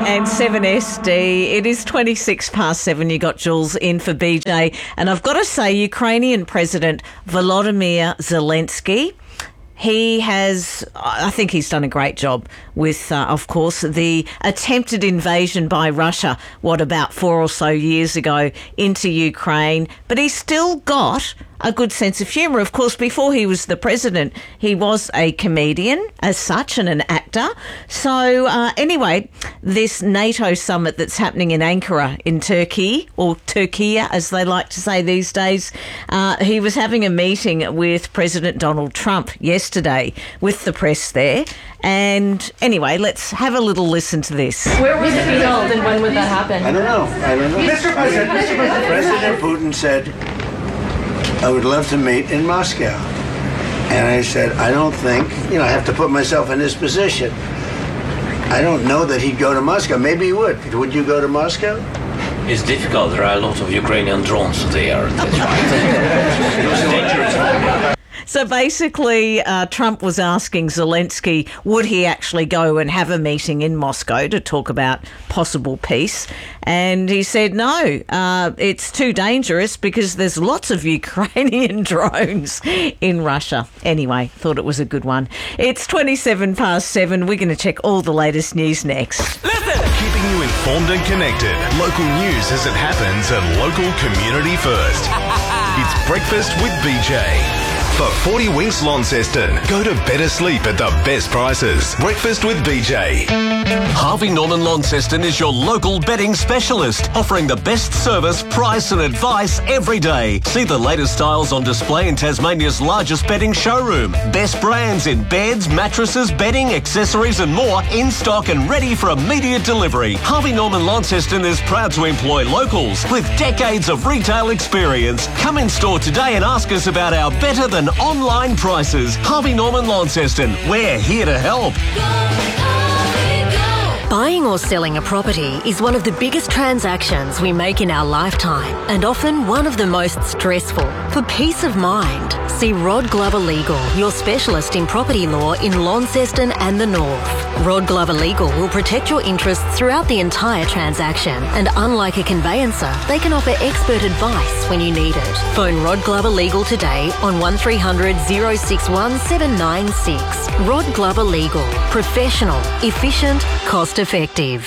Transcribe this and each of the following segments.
and 7SD. It is 26 past 7. You got Jules in for BJ. And I've got to say, Ukrainian President Volodymyr Zelensky, he has, I think he's done a great job with, of course, the attempted invasion by Russia, about 4 or so years ago, into Ukraine. But he's still got a good sense of humour. Of course, before he was the president, he was a comedian as such and an actor. So anyway, this NATO summit that's happening in Ankara in Turkey, or Turkey as they like to say these days, he was having a meeting with President Donald Trump yesterday with the press there. And anyway, let's have a little listen to this. Where was it held and when would that happen? I don't know. Mr. President. President Putin said, I would love to meet in Moscow. And I said, I don't think, I have to put myself in his position. I don't know that he'd go to Moscow. Maybe he would. Would you go to Moscow? It's difficult. There are a lot of Ukrainian drones there. That's right. It's dangerous. So basically, Trump was asking Zelensky, would he actually go and have a meeting in Moscow to talk about possible peace? And he said, no, it's too dangerous because there's lots of Ukrainian drones in Russia. Anyway, thought it was a good one. It's 27 past 7. We're going to check all the latest news next. Listen! Keeping you informed and connected. Local news as it happens and local community first. It's Breakfast with BJ. For 40 Winks Launceston, go to better sleep at the best prices. Breakfast with BJ. Harvey Norman Launceston is your local bedding specialist, offering the best service, price and advice every day. See the latest styles on display in Tasmania's largest bedding showroom. Best brands in beds, mattresses, bedding, accessories and more in stock and ready for immediate delivery. Harvey Norman Launceston is proud to employ locals with decades of retail experience. Come in store today and ask us about our better than online prices. Harvey Norman Launceston, we're here to help. Buying or selling a property is one of the biggest transactions we make in our lifetime and often one of the most stressful. For peace of mind, see Rod Glover Legal, your specialist in property law in Launceston and the North. Rod Glover Legal will protect your interests throughout the entire transaction, and unlike a conveyancer, they can offer expert advice when you need it. Phone Rod Glover Legal today on 1300 061 796. Rod Glover Legal. Professional, efficient, cost-effective.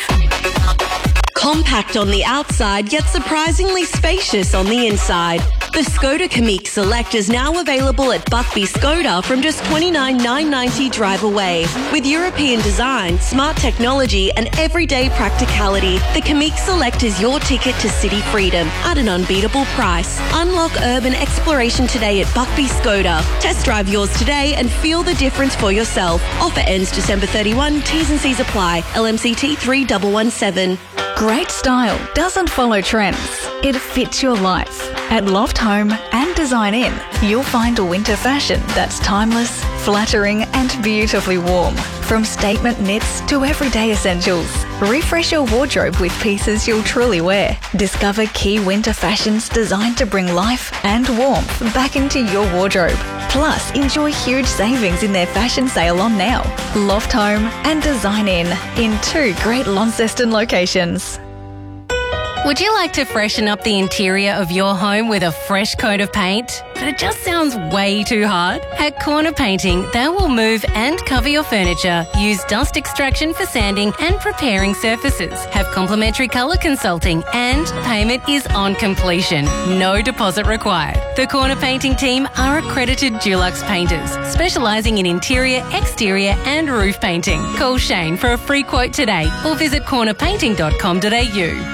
Compact on the outside, yet surprisingly spacious on the inside. The Skoda Kamiq Select is now available at Buckby Skoda from just $29,990 drive away. With European design, smart technology and everyday practicality, the Kamiq Select is your ticket to city freedom at an unbeatable price. Unlock urban exploration today at Buckby Skoda. Test drive yours today and feel the difference for yourself. Offer ends December 31. T's and C's apply. LMCT 3117. Great style doesn't follow trends. It fits your life. At Loft Home and Design Inn, you'll find a winter fashion that's timeless, flattering and beautifully warm. From statement knits to everyday essentials, refresh your wardrobe with pieces you'll truly wear. Discover key winter fashions designed to bring life and warmth back into your wardrobe. Plus, enjoy huge savings in their fashion sale on now. Loft Home and Design Inn in 2 great Launceston locations. Would you like to freshen up the interior of your home with a fresh coat of paint? But it just sounds way too hard? At Corner Painting, they will move and cover your furniture, use dust extraction for sanding and preparing surfaces, have complimentary colour consulting, and payment is on completion. No deposit required. The Corner Painting team are accredited Dulux painters, specialising in interior, exterior and roof painting. Call Shane for a free quote today or visit cornerpainting.com.au.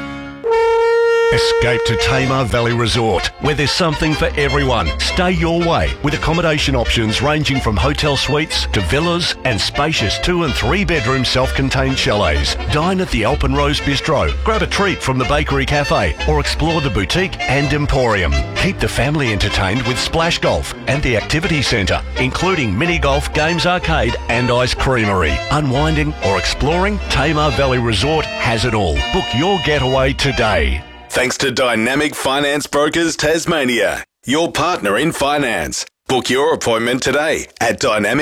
Escape to Tamar Valley Resort, where there's something for everyone. Stay your way with accommodation options ranging from hotel suites to villas and spacious 2 and 3 bedroom self-contained chalets. Dine at the Alpenrose Bistro, grab a treat from the Bakery Cafe or explore the boutique and emporium. Keep the family entertained with Splash Golf and the Activity Centre, including mini golf, games arcade and ice creamery. Unwinding or exploring, Tamar Valley Resort has it all. Book your getaway today. Thanks to Dynamic Finance Brokers Tasmania, your partner in finance. Book your appointment today at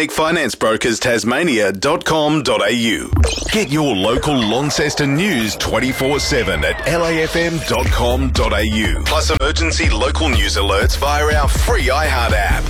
dynamicfinancebrokers.tasmania.com.au. Get your local Launceston news 24/7 at lafm.com.au. Plus emergency local news alerts via our free iHeart app.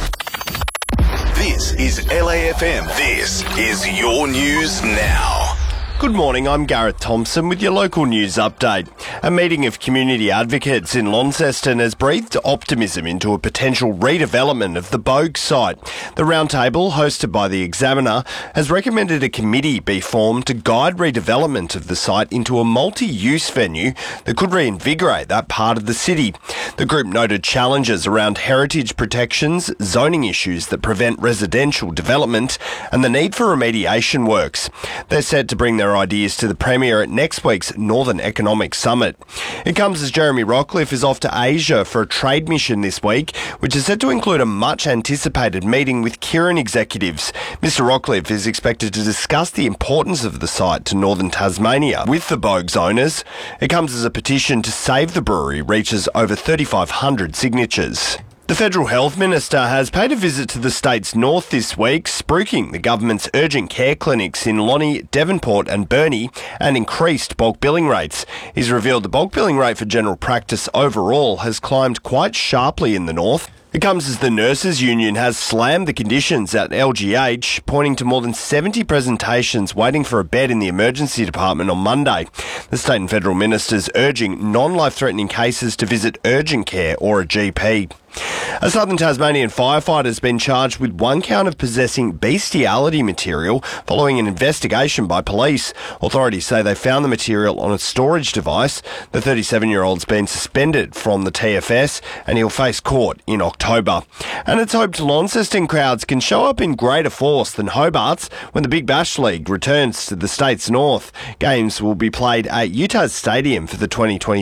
This is LAFM. This is your news now. Good morning, I'm Gareth Thompson with your local news update. A meeting of community advocates in Launceston has breathed optimism into a potential redevelopment of the Bogue site. The roundtable, hosted by the Examiner, has recommended a committee be formed to guide redevelopment of the site into a multi-use venue that could reinvigorate that part of the city. The group noted challenges around heritage protections, zoning issues that prevent residential development, and the need for remediation works. They're set to bring their ideas to the Premier at next week's Northern Economic Summit. It comes as Jeremy Rockliff is off to Asia for a trade mission this week, which is set to include a much-anticipated meeting with Kirin executives. Mr Rockliff is expected to discuss the importance of the site to northern Tasmania with the Bogue's owners. It comes as a petition to save the brewery reaches over 3,500 signatures. The Federal Health Minister has paid a visit to the state's north this week, spruiking the government's urgent care clinics in Lonnie, Devonport and Burnie and increased bulk billing rates. He's revealed the bulk billing rate for general practice overall has climbed quite sharply in the north. It comes as the Nurses Union has slammed the conditions at LGH, pointing to more than 70 presentations waiting for a bed in the emergency department on Monday. The state and federal ministers urging non-life-threatening cases to visit urgent care or a GP. A Southern Tasmanian firefighter has been charged with one count of possessing bestiality material following an investigation by police. Authorities say they found the material on a storage device. The 37-year-old's been suspended from the TFS and he'll face court in October. And it's hoped Launceston crowds can show up in greater force than Hobart's when the Big Bash League returns to the state's north. Games will be played at Utah's Stadium for the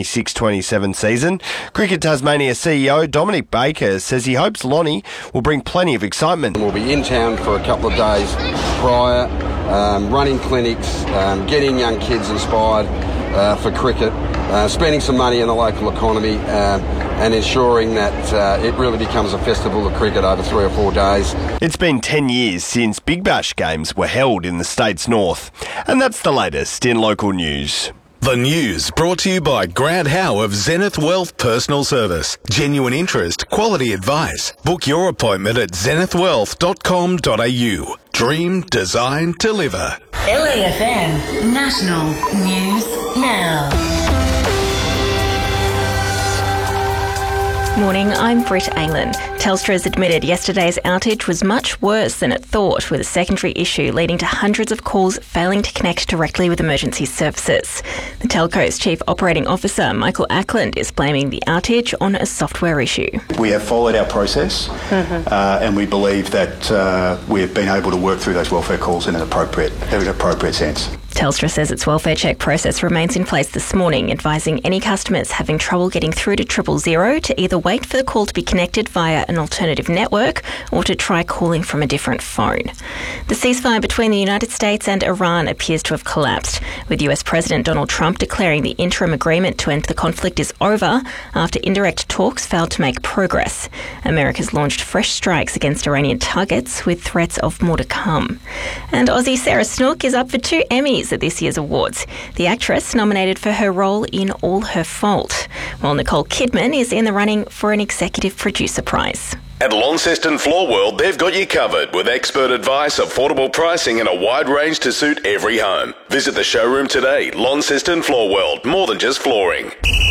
2026-27 season. Cricket Tasmania CEO Dominic Baker says he hopes Lonnie will bring plenty of excitement. We'll be in town for a couple of days prior, running clinics, getting young kids inspired for cricket, spending some money in the local economy and ensuring that it really becomes a festival of cricket over 3 or 4 days. It's been 10 years since Big Bash games were held in the state's north. And that's the latest in local news. The news brought to you by Grant Howe of Zenith Wealth Personal Service. Genuine interest, quality advice. Book your appointment at zenithwealth.com.au. Dream, design, deliver. LAFM National News Now. Morning, I'm Britt Aylan. Telstra's admitted yesterday's outage was much worse than it thought, with a secondary issue leading to hundreds of calls failing to connect directly with emergency services. The telco's Chief Operating Officer, Michael Ackland, is blaming the outage on a software issue. We have followed our process and we believe that we've been able to work through those welfare calls in an appropriate sense. Telstra says its welfare check process remains in place this morning, advising any customers having trouble getting through to 000 to either wait for the call to be connected via an alternative network or to try calling from a different phone. The ceasefire between the United States and Iran appears to have collapsed, with US President Donald Trump declaring the interim agreement to end the conflict is over after indirect talks failed to make progress. America's launched fresh strikes against Iranian targets, with threats of more to come. And Aussie Sarah Snook is up for 2 Emmys at this year's awards. The actress nominated for her role in All Her Fault, while Nicole Kidman is in the running for an Executive Producer Prize. At Launceston Floor World, they've got you covered with expert advice, affordable pricing and a wide range to suit every home. Visit the showroom today. Launceston Floor World, more than just flooring.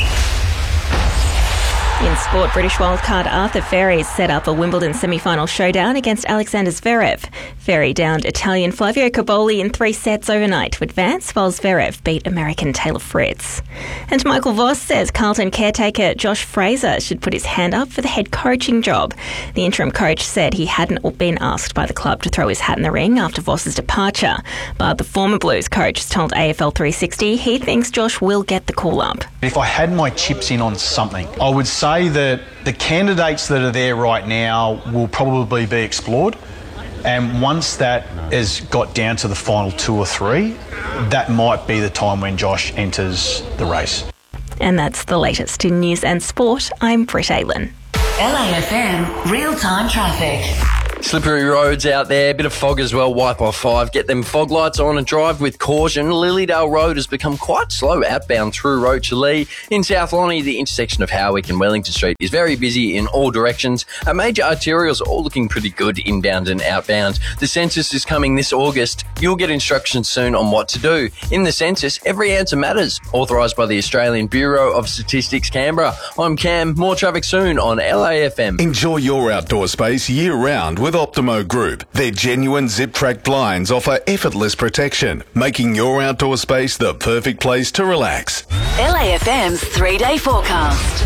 In sport, British wildcard Arthur Ferry set up a Wimbledon semi-final showdown against Alexander Zverev. Ferry downed Italian Flavio Cobolli in 3 sets overnight to advance, while Zverev beat American Taylor Fritz. And Michael Voss says Carlton caretaker Josh Fraser should put his hand up for the head coaching job. The interim coach said he hadn't been asked by the club to throw his hat in the ring after Voss's departure, but the former Blues coach has told AFL 360 he thinks Josh will get the call up. If I had my chips in on something, I would say that the candidates that are there right now will probably be explored, and once that has got down to the final 2 or 3, that might be the time when Josh enters the race. And that's the latest in news and sport. I'm Britt Aylan. LAFM real-time traffic. Slippery roads out there, bit of fog as well, wipe off 5. Get them fog lights on and drive with caution. Lilydale Road has become quite slow outbound through Rochalee. In South Lonnie, the intersection of Howick and Wellington Street is very busy in all directions. Our major arterials are all looking pretty good inbound and outbound. The census is coming this August. You'll get instructions soon on what to do. In the census, every answer matters. Authorised by the Australian Bureau of Statistics, Canberra. I'm Cam. More traffic soon on LAFM. Enjoy your outdoor space year-round with Optimo Group. Their genuine zip-track blinds offer effortless protection, making your outdoor space the perfect place to relax. LAFM's 3-day forecast.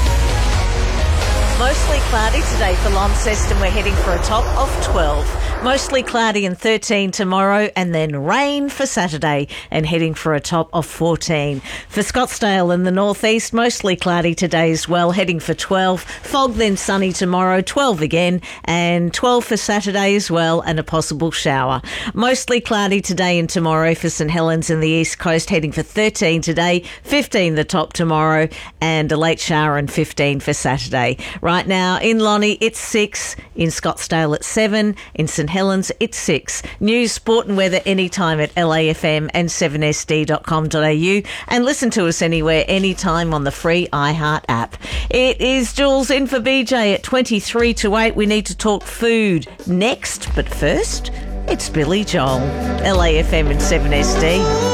Mostly cloudy today for Launceston. We're heading for a top of 12. Mostly cloudy and 13 tomorrow, and then rain for Saturday and heading for a top of 14. For Scottsdale in the northeast, mostly cloudy today as well, heading for 12. Fog then sunny tomorrow, 12 again, and 12 for Saturday as well, and a possible shower. Mostly cloudy today and tomorrow for St Helens in the east coast, heading for 13 today, 15 the top tomorrow, and a late shower and 15 for Saturday. Right now in Lonnie, it's 6. In Scottsdale, it's 7. In St Helens, it's 6. News, sport and weather anytime at LAFM and 7sd.com.au, and listen to us anywhere, anytime on the free iHeart app. It is Jules in for BJ at 23 to 8. We need to talk food next, but first, it's Billy Joel, LAFM and 7SD.